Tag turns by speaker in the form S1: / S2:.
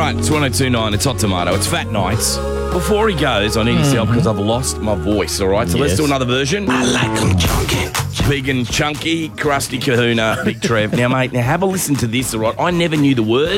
S1: right, it's 1029. It's Hot Tomato. It's Fat Nights. Before he goes, I need his help because I've lost my voice, all right? So let's do another version.
S2: I like them chunky.
S1: Big and chunky, crusty kahuna, Big Trev. Now, mate, have a listen to this, all right? I never knew the words.